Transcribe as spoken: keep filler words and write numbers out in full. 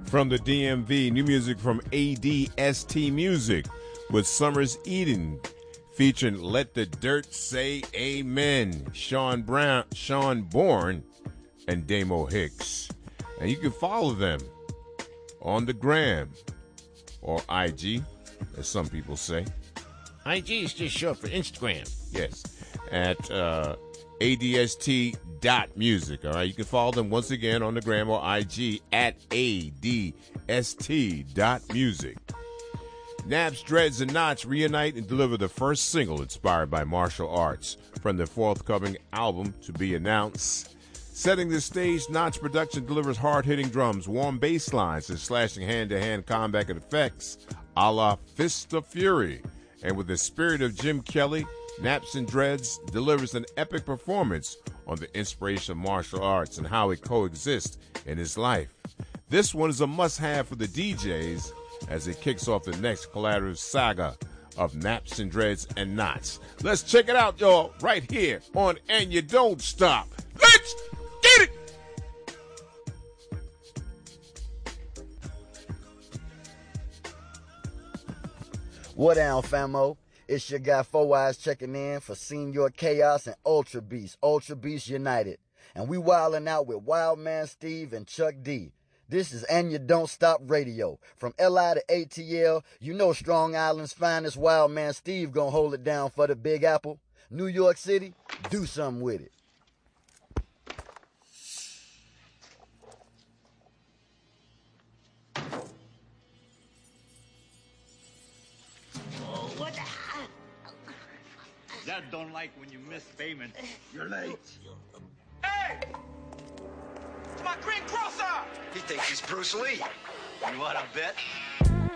from the D M V. New music from A D S T Music with Summer's Eden, featuring Let the Dirt Say Amen, Sean Brown, Sean Bourne, and Damo Hicks. And you can follow them on the gram, or I G, as some people say. I G is just short for Instagram. Yes, at uh, A D S T dot music. All right, you can follow them once again on the gram or I G at A D S T dot music. Naps, Dreads, and Knots reunite and deliver the first single inspired by martial arts from their forthcoming album to be announced. Setting the stage, Knots production delivers hard-hitting drums, warm bass lines, and slashing hand-to-hand combat effects a la Fist of Fury. And with the spirit of Jim Kelly, Naps and Dreads delivers an epic performance on the inspiration of martial arts and how it coexists in his life. This one is a must-have for the D Js as it kicks off the next collaborative saga of Naps and Dreads and Knots. Let's check it out, y'all, right here on And You Don't Stop. Let's get it! What down, famo? It's your guy Four Eyes checking in for Senior Chaos and Ultra Beast, Ultra Beast United. And we wildin' out with Wildman Steve and Chuck D. This is And You Don't Stop Radio. From L I to A T L, you know Strong Island's finest Wildman Steve gonna hold it down for the Big Apple. New York City, do something with it. Dad don't like when you miss payment. You're late. Hey! It's my green crosser! He thinks he's Bruce Lee. You want to bet?